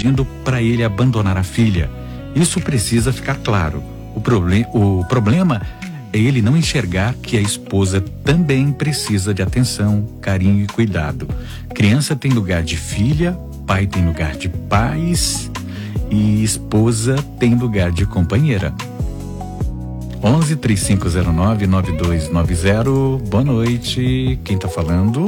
pedindo para ele abandonar a filha. Isso precisa ficar claro. O problema é ele não enxergar que a esposa também precisa de atenção, carinho e cuidado. Criança tem lugar de filha, pai tem lugar de pais e esposa tem lugar de companheira. 11-3509-9290. Boa noite, quem tá falando?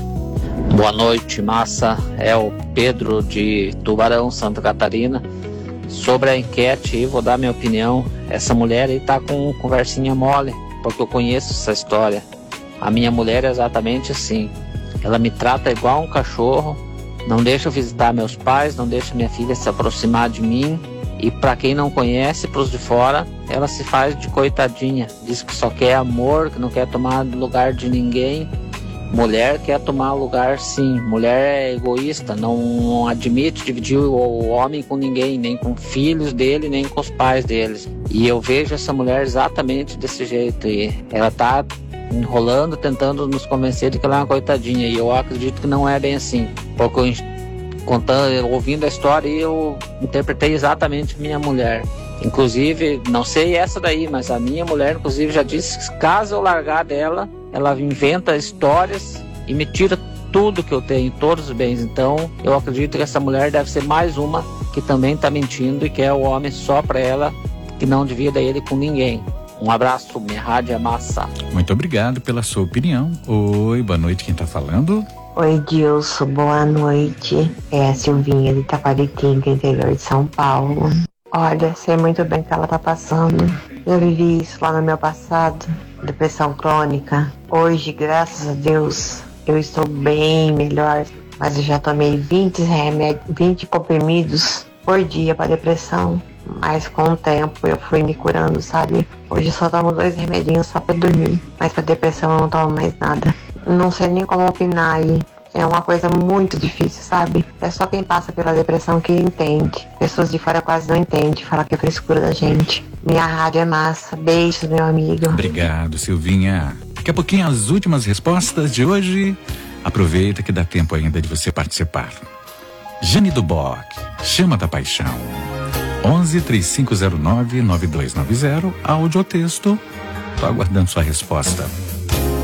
Boa noite, massa. É o Pedro de Tubarão, Santa Catarina. Sobre a enquete, vou dar minha opinião. Essa mulher aí tá com conversinha mole, porque eu conheço essa história. A minha mulher é exatamente assim. Ela me trata igual um cachorro, não deixa eu visitar meus pais, não deixa minha filha se aproximar de mim. E para quem não conhece, pros de fora, ela se faz de coitadinha. Diz que só quer amor, que não quer tomar lugar de ninguém. Mulher quer tomar lugar, sim. Mulher é egoísta, não admite dividir o homem com ninguém, nem com filhos dele, nem com os pais deles. E eu vejo essa mulher exatamente desse jeito. E ela tá enrolando, tentando nos convencer de que ela é uma coitadinha. E eu acredito que não é bem assim. Porque ouvindo a história, eu interpretei exatamente minha mulher. Inclusive, não sei essa daí, mas a minha mulher, inclusive, já disse que caso eu largar dela, ela inventa histórias e me tira tudo que eu tenho, todos os bens. Então, eu acredito que essa mulher deve ser mais uma que também está mentindo e quer o homem só para ela, que não divida ele com ninguém. Um abraço, minha rádio é massa. Muito obrigado pela sua opinião. Oi, boa noite, quem tá falando? Oi, Dilson, boa noite. É a Silvinha de Taparitinga, interior de São Paulo. Olha, sei muito bem o que ela tá passando. Eu vivi isso lá no meu passado, depressão crônica. Hoje, graças a Deus, eu estou bem melhor, mas eu já tomei 20 comprimidos por dia para depressão. Mas com o tempo eu fui me curando, sabe? Hoje eu só tomo 2 remedinhos só para dormir, mas para depressão eu não tomo mais nada. Não sei nem como opinar aí. É uma coisa muito difícil, sabe? É só quem passa pela depressão que entende. Pessoas de fora quase não entendem, fala que é frescura da gente. Minha rádio é massa. Beijos, meu amigo. Obrigado, Silvinha. Daqui a pouquinho as últimas respostas de hoje. Aproveita que dá tempo ainda de você participar. Jane do Bock, Chama da Paixão. 11-3509-9290, áudio ou texto. Tô aguardando sua resposta.